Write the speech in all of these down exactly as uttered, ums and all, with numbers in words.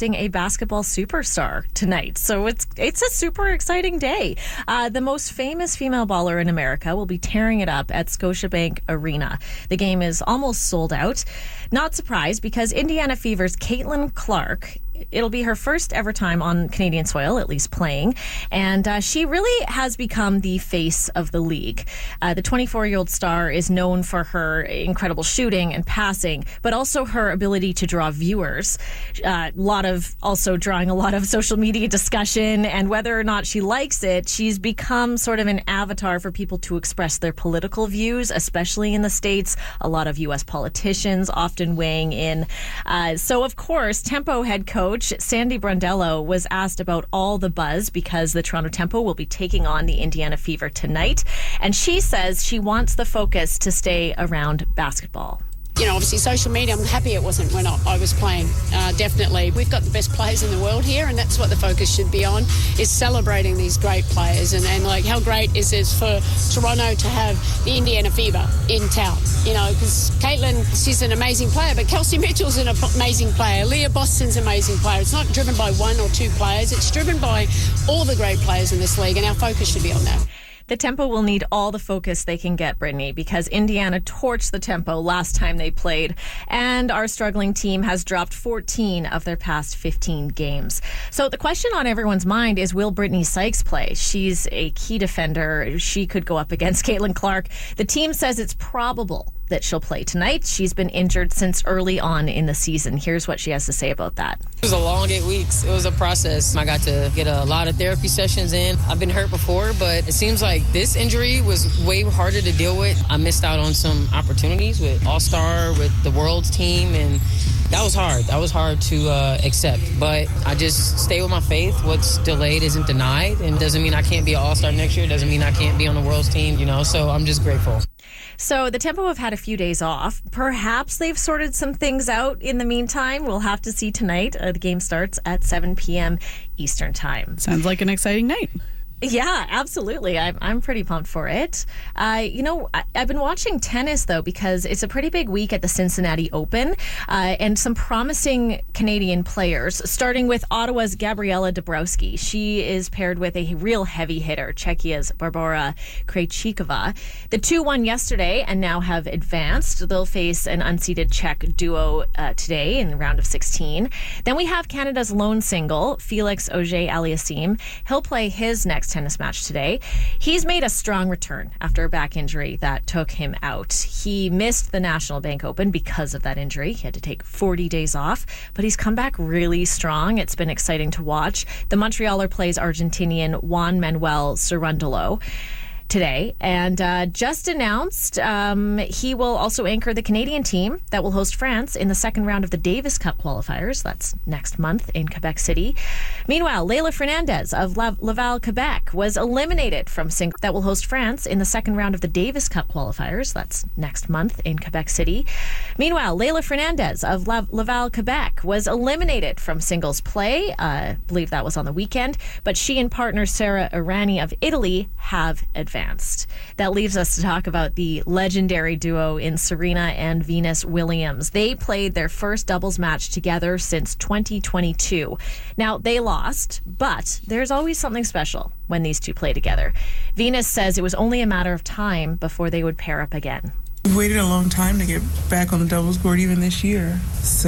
hosting a basketball superstar tonight. So it's it's a super exciting day. Uh, the most famous female baller in America will be tearing it up at Scotiabank Arena. The game is almost sold out. Not surprised, because Indiana Fever's Caitlin Clark, it'll be her first ever time on Canadian soil, at least playing. And uh, she really has become the face of the league. Uh, the twenty-four-year-old star is known for her incredible shooting and passing, but also her ability to draw viewers. A uh, lot of also drawing a lot of social media discussion, and whether or not she likes it, she's become sort of an avatar for people to express their political views, especially in the States. A lot of U S politicians often weighing in. Uh, so, of course, Tempo head coach Sandy Brondello was asked about all the buzz because the Toronto Tempo will be taking on the Indiana Fever tonight. And she says she wants the focus to stay around basketball. You know, obviously social media, I'm happy it wasn't when I, I was playing, uh, definitely. We've got the best players in the world here, and that's what the focus should be on, is celebrating these great players. And, and like, how great is it for Toronto to have the Indiana Fever in town? You know, because Caitlin, she's an amazing player, but Kelsey Mitchell's an amazing player. Leah Boston's an amazing player. It's not driven by one or two players. It's driven by all the great players in this league, and our focus should be on that. The Tempo will need all the focus they can get, Brittany, because Indiana torched the Tempo last time they played, and our struggling team has dropped fourteen of their past fifteen games. So the question on everyone's mind is, will Brittany Sykes play? She's a key defender. She could go up against Caitlin Clark. The team says it's probable that she'll play tonight. She's been injured since early on in the season. Here's what she has to say about that. It was a long eight weeks. It was a process. I got to get a lot of therapy sessions in. I've been hurt before, but it seems like this injury was way harder to deal with. I missed out on some opportunities with All-Star, with the World's team, and that was hard. That was hard to uh, accept. But I just stay with my faith. What's delayed isn't denied, and doesn't mean I can't be an All-Star next year. Doesn't mean I can't be on the World's team, you know, so I'm just grateful. So the Tempo have had a few days off. Perhaps they've sorted some things out in the meantime. We'll have to see tonight. Uh, the game starts at seven p.m. Eastern Time. Sounds like an exciting night. Yeah, absolutely. I'm, I'm pretty pumped for it. Uh, you know, I, I've been watching tennis, though, because it's a pretty big week at the Cincinnati Open, uh, and some promising Canadian players, starting with Ottawa's Gabriela Dabrowski. She is paired with a real heavy hitter, Czechia's Barbora Krejcikova. The two won yesterday and now have advanced. They'll face an unseeded Czech duo uh, today in the round of sixteen. Then we have Canada's lone single, Felix Auger-Aliassime. He'll play his next tennis match today. He's made a strong return after a back injury that took him out. He missed the National Bank Open because of that injury. He had to take forty days off, but he's come back really strong. It's been exciting to watch. The Montrealer plays Argentinian Juan Manuel Cerundolo today, and uh, just announced um, he will also anchor the Canadian team that will host France in the second round of the Davis Cup qualifiers. That's next month in Quebec City. Meanwhile, Leylah Fernandez of La- Laval, Quebec was eliminated from single that will host France in the second round of the Davis Cup qualifiers. That's next month in Quebec City. Meanwhile, Leylah Fernandez of La- Laval, Quebec was eliminated from singles play. Uh, I believe that was on the weekend, but she and partner Sarah Irani of Italy have advanced. That leaves us to talk about the legendary duo in Serena and Venus Williams. They played their first doubles match together since twenty twenty-two. Now, they lost, but there's always something special when these two play together. Venus says it was only a matter of time before they would pair up again. We've waited a long time to get back on the doubles court, even this year. So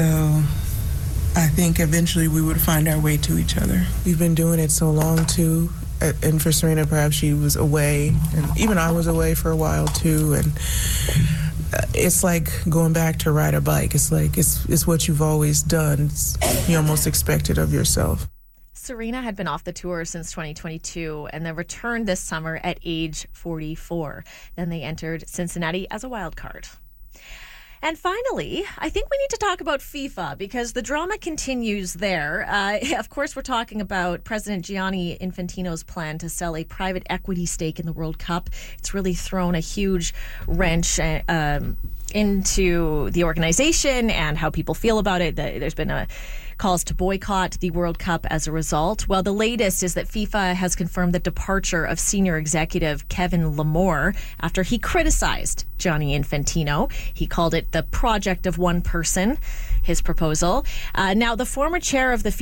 I think eventually we would find our way to each other. We've been doing it so long, too. And for Serena, perhaps she was away, and even I was away for a while too. And it's like going back to ride a bike. It's like it's it's what you've always done. It's, you almost expect it of yourself. Serena had been off the tour since twenty twenty-two and then returned this summer at age forty-four. Then they entered Cincinnati as a wild card. And finally, I think we need to talk about FIFA because the drama continues there. Uh, of course, we're talking about President Gianni Infantino's plan to sell a private equity stake in the World Cup. It's really thrown a huge wrench uh, um, into the organization and how people feel about it. There's been a calls to boycott the World Cup as a result. Well, the latest is that FIFA has confirmed the departure of senior executive Kevin Lamore after he criticized Gianni Infantino. He called it the project of one person, his proposal. Uh, now, the former chair of the FIFA